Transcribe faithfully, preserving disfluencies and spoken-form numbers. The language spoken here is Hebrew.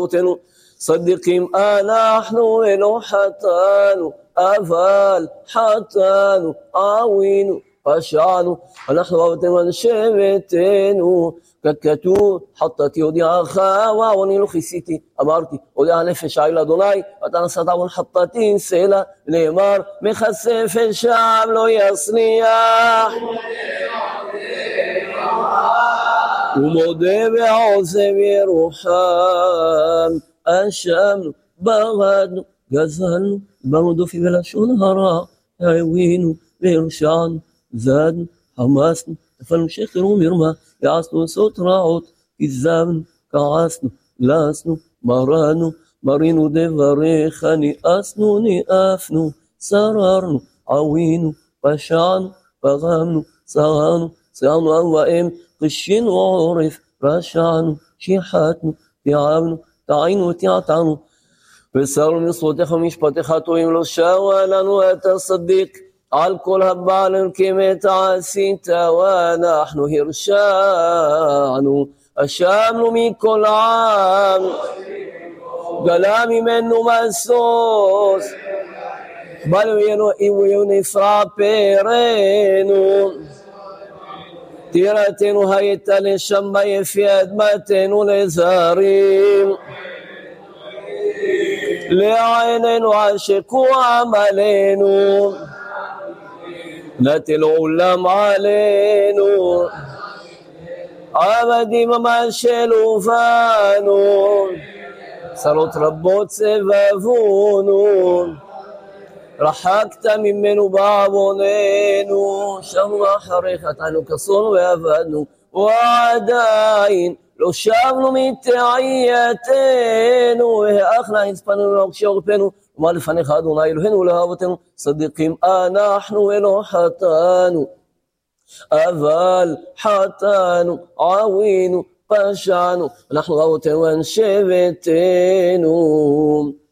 רבותינו, צדיקים אנחנו ולא חטאנו, אבל חטאנו, עווינו, פשענו, אנחנו רבותינו אנשי ביתנו, ככתוב, חטאתי הודיעך, ועווני לא כיסיתי, אמרתי, הודיע הנפש העיל אדוני, אתה נשאת עוון חטאתי סלע, נאמר, מכסה פשעם לא יצליח, ומודה ועוזב ירוחם, אשמנו, בגדנו, גזלנו, דיברנו דופי בלשון הרע, העווינו והרשענו, זדנו, חמסנו, נפלנו שכר ומרמה, יעשנו עשות רעות, כזבנו, כעסנו, לסנו, מרנו, מרינו דבריך, ניאסנו, ניאפנו, שררנו, עווינו, פשענו, פגמנו, צרנו, צרנו עם ואם, קשינו עורף, רשענו, שיחתנו, תיעבנו, טעינו ותיעתנו, וסרנו מצוותיך ומשפטיך הטובים לא שווה לנו אתה צדיק, על כל הבעלים כמת עשית ואנחנו הרשענו, אשמנו מכל עם, גלה ממנו משוש, בלו ינו נפרע פרנו, תירתנו הייתה לשם ביפי אדמתנו לזרים, לעינינו עשקו עמלנו, נטל עולם עלינו, עבדים מה שלובנו, צרות רבות סבבונו, רחקת ממנו בעווננו, שבנו אחריך תענו כסון ועבדנו, ועדיין לא שבנו מתעייתנו, והאחנה הצפנו לעוקשי עורפנו, ומה לפניך אדוני אלוהינו לאהבותינו, צדיקים אנחנו ולא חטאנו, אבל חטאנו, עווינו, פשענו, אנחנו רבותינו אנשי ביתנו.